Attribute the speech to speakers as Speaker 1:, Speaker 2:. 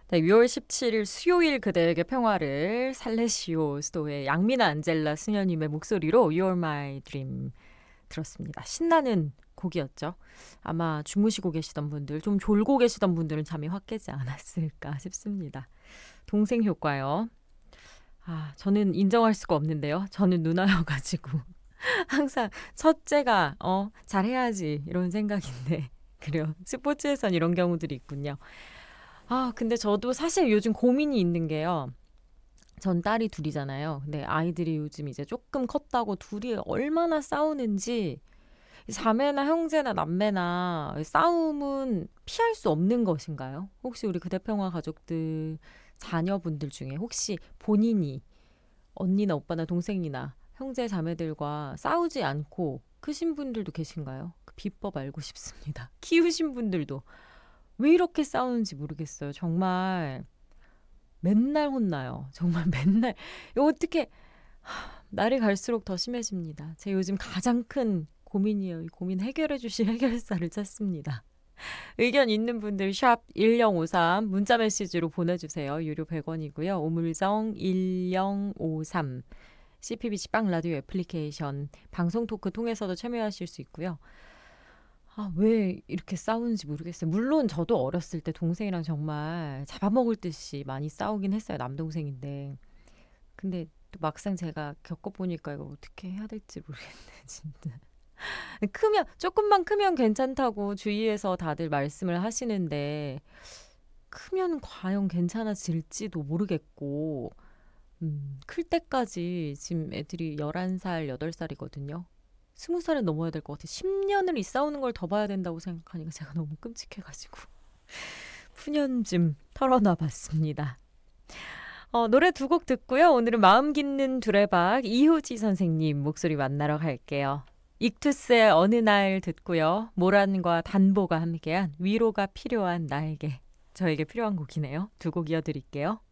Speaker 1: 네, 6월 17일 수요일 그대에게 평화를 살레시오 스토의 양미나 안젤라 수녀님의 목소리로 You're My Dream 들었습니다. 신나는 곡이었죠. 아마 주무시고 계시던 분들, 좀 졸고 계시던 분들은 잠이 확 깨지 않았을까 싶습니다. 동생 효과요. 아, 저는 인정할 수가 없는데요. 저는 누나여가지고 항상 첫째가 잘해야지 이런 생각인데 그래요. 스포츠에선 이런 경우들이 있군요. 아, 근데 저도 사실 요즘 고민이 있는 게요. 전 딸이 둘이잖아요. 근데 아이들이 요즘 이제 조금 컸다고 둘이 얼마나 싸우는지 자매나 형제나 남매나 싸움은 피할 수 없는 것인가요? 혹시 우리 그대평화 가족들 자녀분들 중에 혹시 본인이 언니나 오빠나 동생이나 형제 자매들과 싸우지 않고 크신 분들도 계신가요? 그 비법 알고 싶습니다. 키우신 분들도 왜 이렇게 싸우는지 모르겠어요. 정말 맨날 혼나요. 정말 맨날. 이거 어떻게 날이 갈수록 더 심해집니다. 제 요즘 가장 큰 고민이에요. 이 고민 해결해 주실 해결사를 찾습니다. 의견 있는 분들 샵 1053 문자 메시지로 보내주세요. 유료 100원이고요. 오물정 1053 CPBC 빵 라디오 애플리케이션 방송 토크 통해서도 참여하실 수 있고요. 아, 왜 이렇게 싸우는지 모르겠어요. 물론 저도 어렸을 때 동생이랑 정말 잡아먹을 듯이 많이 싸우긴 했어요. 남동생인데. 근데 또 막상 제가 겪어보니까 이거 어떻게 해야 될지 모르겠네, 진짜. 조금만 크면 괜찮다고 주위에서 다들 말씀을 하시는데, 크면 과연 괜찮아질지도 모르겠고, 클 때까지 지금 애들이 11살, 8살이거든요. 20살은 넘어야 될 것 같아요. 10년을 이 싸우는 걸 더 봐야 된다고 생각하니까 제가 너무 끔찍해가지고 푸념 좀 털어놔 봤습니다. 노래 두 곡 듣고요. 오늘은 마음 깊는 두레박 이효지 선생님 목소리 만나러 갈게요. 익투스의 어느 날 듣고요. 모란과 단보가 함께한 위로가 필요한 나에게 저에게 필요한 곡이네요. 두 곡 이어드릴게요.